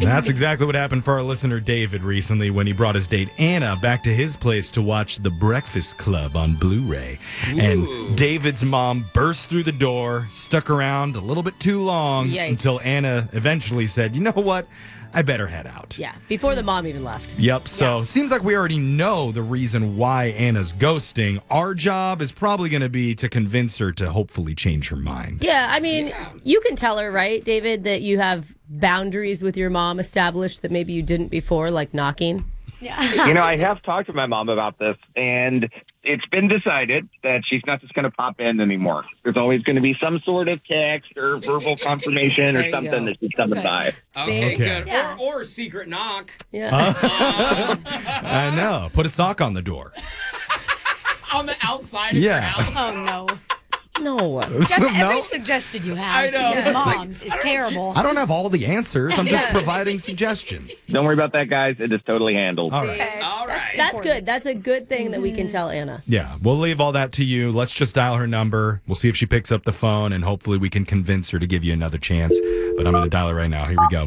That's exactly what happened for our listener David recently when he brought his date Anna back to his place to watch The Breakfast Club on Blu-ray. Ooh. And David's mom burst through the door, stuck around a little bit too long until Anna eventually said, you know what? I better head out. Yeah, before the mom even left. Yep, so seems like we already know the reason why Anna's ghosting. Our job is probably going to be to convince her to hopefully change her mind. Yeah, I mean, you can tell her, right, David, that you have boundaries with your mom established that maybe you didn't before, like knocking. Yeah. I have talked to my mom about this, and it's been decided that she's not just going to pop in anymore. There's always going to be some sort of text or verbal confirmation or something that she's coming by. Okay, good. Yeah. Or a secret knock. Yeah. I know. Put a sock on the door. On the outside of your house. Oh, no. No. Jeff, every suggestion you have I know. moms is terrible. I don't have all the answers. I'm just providing suggestions. Don't worry about that, guys. It is totally handled. All right. Okay. All right. That's good. That's a good thing that we can tell Anna. Yeah, we'll leave all that to you. Let's just dial her number. We'll see if she picks up the phone, and hopefully we can convince her to give you another chance. But I'm going to dial her right now. Here we go.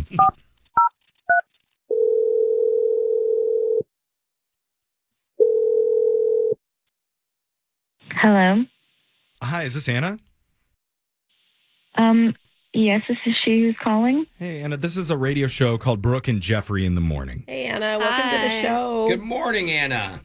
Hello. Hi, is this Anna? Yes, this is she who's calling. Hey, Anna, this is a radio show called Brooke and Jeffrey in the Morning. Hey, Anna. Welcome to the show. Good morning, Anna.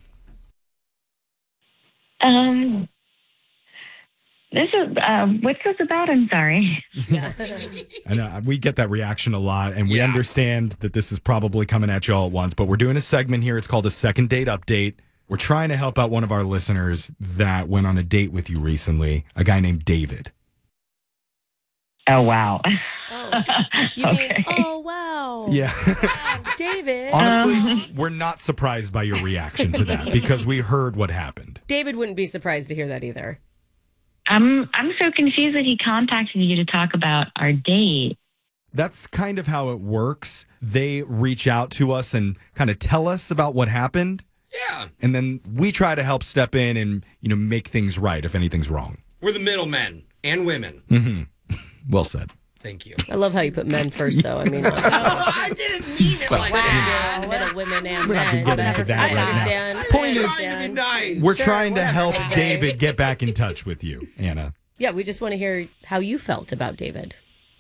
This is, what's this about? I'm sorry. I know we get that reaction a lot, and we understand that this is probably coming at you all at once, but we're doing a segment here. It's called a Second Date Update. We're trying to help out one of our listeners that went on a date with you recently, a guy named David. Oh, wow. Oh, you mean, oh, wow. Yeah. David. Honestly, we're not surprised by your reaction to that because we heard what happened. David wouldn't be surprised to hear that either. I'm so confused that he contacted you to talk about our date. That's kind of how it works. They reach out to us and kind of tell us about what happened. Yeah. And then we try to help step in and, make things right if anything's wrong. We're the middlemen and women. Mm-hmm. Well said. Thank you. I love how you put men first, though. I mean, I didn't mean it like that. Middle women and We're not men. going to get into that right now. Understand. Point is, Trying to be nice. we're trying to help David get back in touch with you, Anna. Yeah, we just want to hear how you felt about David.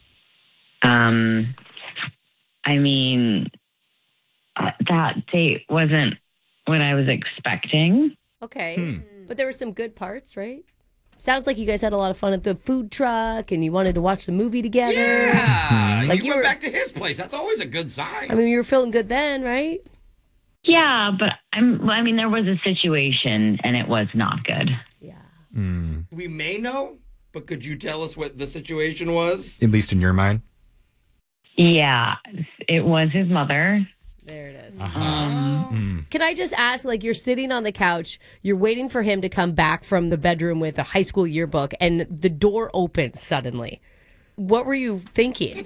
I mean, that date wasn't what I was expecting. Okay. But there were some good parts, right? Sounds like you guys had a lot of fun at the food truck and you wanted to watch the movie together. Yeah. Like you went back to his place. That's always a good sign. I mean, you were feeling good then, right? Yeah, but there was a situation and it was not good. Yeah. We may know, but could you tell us what the situation was? At least in your mind? Yeah, it was his mother. There it is. Can I just ask, you're sitting on the couch, you're waiting for him to come back from the bedroom with a high school yearbook, and the door opens suddenly. What were you thinking?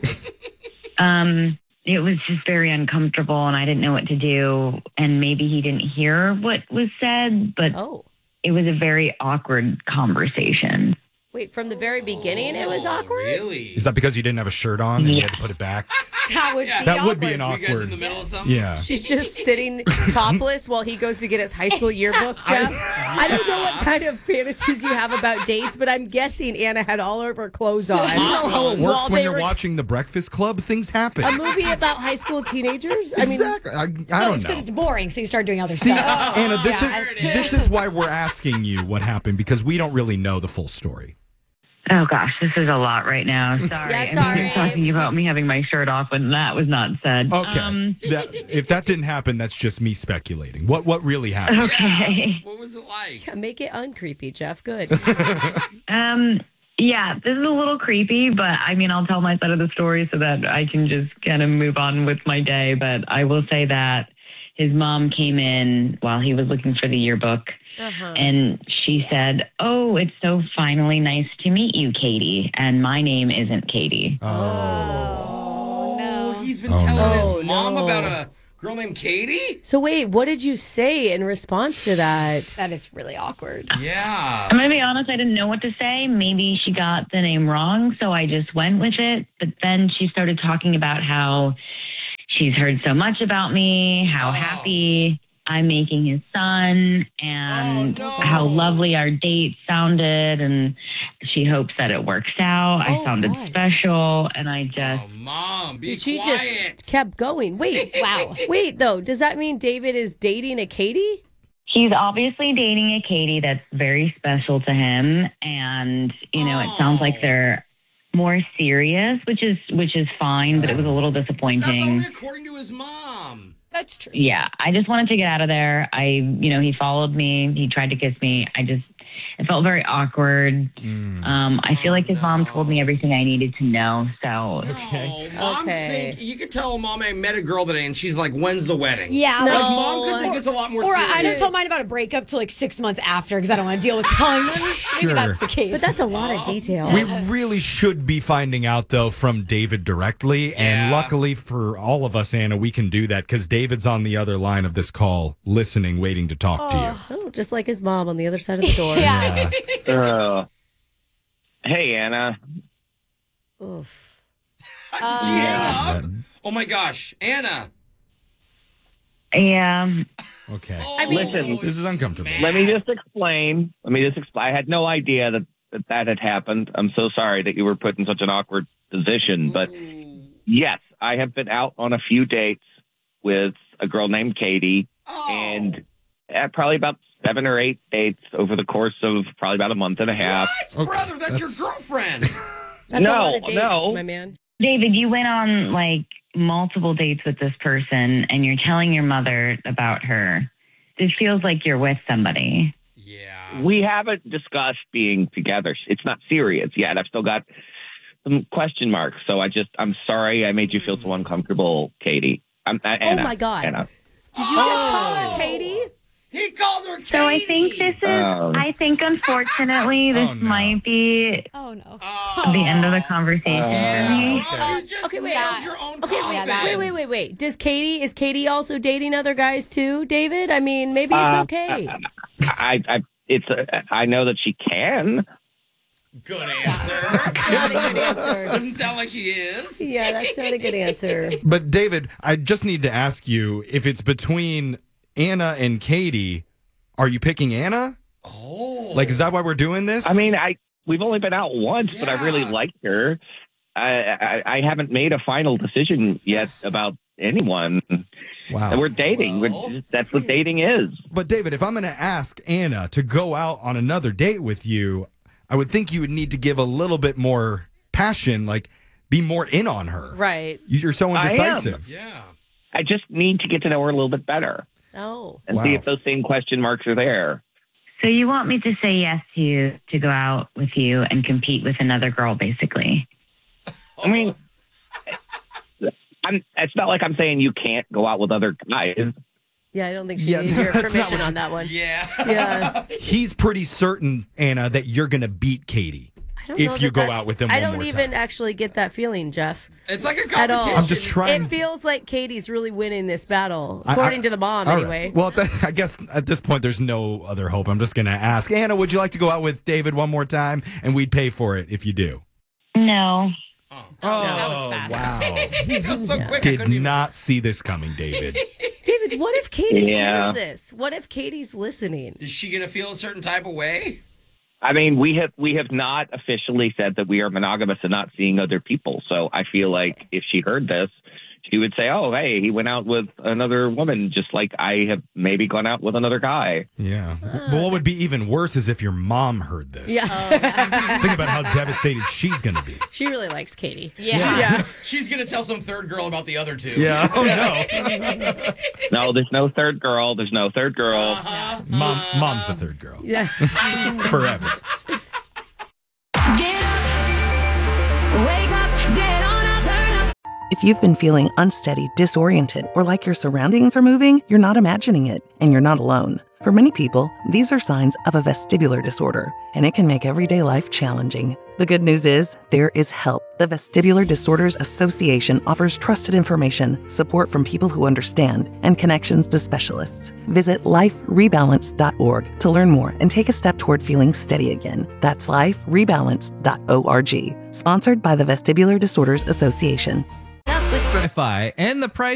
It was just very uncomfortable, and I didn't know what to do. And maybe he didn't hear what was said, but it was a very awkward conversation. Wait, from the very beginning, it was awkward? Really? Is that because you didn't have a shirt on and you had to put it back? That would be an Were you guys awkward. in the middle of something? Yeah. She's just sitting topless while he goes to get his high school yearbook, Jeff. I don't know what kind of fantasies you have about dates, but I'm guessing Anna had all of her clothes on. You know how it works while when they you're were- watching The Breakfast Club? Things happen. A movie about high school teenagers? Exactly. I No, don't it's know. because it's boring, so you start doing other See, stuff. Anna, this is why we're asking you what happened, because we don't really know the full story. Oh, gosh, this is a lot right now. Sorry. Yeah, I mean, sorry. you're talking about me having my shirt off when that was not said. Okay. If that didn't happen, that's just me speculating. What really happened? Okay. What was it like? Yeah, make it uncreepy, Jeff. Good. Yeah, this is a little creepy, but I mean, I'll tell my side of the story so that I can just kind of move on with my day. But I will say that his mom came in while he was looking for the yearbook. And she said, "Oh, it's so finally nice to meet you, Katie. And my name isn't Katie." Oh, he's been telling his mom about a girl named Katie? So wait, what did you say in response to that? That is really awkward. Yeah. I'm going to be honest, I didn't know what to say. Maybe she got the name wrong, so I just went with it. But then she started talking about how she's heard so much about me, how happy I'm making his son, and how lovely our date sounded. And she hopes that it works out. I sounded special, and I just... Oh, Mom, be Dude, she quiet. just kept going. Wait, wow. Wait, though, does that mean David is dating a Katie? He's obviously dating a Katie that's very special to him. And, it sounds like they're more serious, which is fine, but it was a little That's disappointing. only according to his mom. That's true. Yeah, I just wanted to get out of there. He followed me. He tried to kiss me. It felt very awkward. I feel like his mom told me everything I needed to know. So Oh, moms Okay. think you could tell Mom I met a girl today, and she's like, "When's the wedding?" Yeah. Like, like- Mom could think it's a lot more Or serious. I don't tell mine about a breakup till like 6 months after because I don't want to deal with telling them. Maybe that's the case. But that's a lot of detail. We really should be finding out, though, from David directly. And luckily for all of us, Anna, we can do that because David's on the other line of this call, listening, waiting to talk to you. Oh, just like his mom on the other side of the door. yeah. Hey, Anna. Oof. Did she hang up? Oh my gosh, Anna. yeah, Listen, Okay. Oh, This is uncomfortable. Let me just explain. I had no idea that had happened. I'm so sorry that you were put in such an awkward position. But yes, I have been out on a few dates with a girl named Katie, and at probably about 7 or 8 dates over the course of probably about a month and a half. What? Brother, that's your girlfriend. That's a lot No, of dates, no. my man. David, you went on like multiple dates with this person, and you're telling your mother about her. It feels like you're with somebody. Yeah. We haven't discussed being together. It's not serious yet. I've still got some question marks. So I'm sorry I made you feel so uncomfortable, Katie. Anna, Oh, my God. Anna. Did you just call her Katie? He called her Katie. So I think this is, I think unfortunately, this Oh, no. might be Oh, no. the end of the conversation for me. Oh, you just Okay, wait. nailed your own Okay, coffin. wait. Is Katie also dating other guys too, David? I mean, maybe it's okay. I know that she can. Good answer. Not a good answer. Doesn't sound like she is. Yeah, that's not a good answer. But, David, I just need to ask you, if it's between Anna and Katie, are you picking Anna? Oh. Like, is that why we're doing this? I mean, we've only been out once, but I really liked her. I haven't made a final decision yet about anyone. Wow. And we're dating. That's what dating is. But, David, if I'm going to ask Anna to go out on another date with you, I would think you would need to give a little bit more passion, like be more in on her. Right. You're so I am. indecisive. Yeah. I just need to get to know her a little bit better Oh. and see if those same question marks are there. So you want me to say yes to you to go out with you and compete with another girl, basically? I mean, it's not like I'm saying you can't go out with other guys. Yeah, I don't think she Yeah, needed your that's not permission what on that one. Yeah. Yeah. He's pretty certain, Anna, that you're going to beat Katie I don't know if you that go that's- out with him I one don't more even time. actually get that feeling, Jeff. It's like a At all. competition. I'm just trying. It feels like Katie's really winning this battle, according to the mom, All right. anyway. Well, I guess at this point, there's no other hope. I'm just going to ask, Anna, would you like to go out with David one more time? And we'd pay for it if you do. No. that was fast. Wow. It was so quick. I Did couldn't even- not see this coming, David. David, what if Katie Yeah. hears this? What if Katie's listening? Is she gonna feel a certain type of way? I mean, we have not officially said that we are monogamous and not seeing other people. So I feel like if she heard this, she would say, "Oh, hey, he went out with another woman, just like I have maybe gone out with another guy." Yeah. But what would be even worse is if your mom heard this. Yeah. Think about how devastated she's going to be. She really likes Katie. Yeah. She's gonna tell some third girl about the other two. Yeah. Oh, no. No, there's no third girl. There's no third girl. Mom's the third girl. Yeah. Forever. Get up, wake up, get on a turn up. If you've been feeling unsteady, disoriented, or like your surroundings are moving, you're not imagining it, and you're not alone. For many people, these are signs of a vestibular disorder, and it can make everyday life challenging. The good news is, there is help. The Vestibular Disorders Association offers trusted information, support from people who understand, and connections to specialists. Visit liferebalance.org to learn more and take a step toward feeling steady again. That's liferebalance.org. Sponsored by the Vestibular Disorders Association. With Brify and the price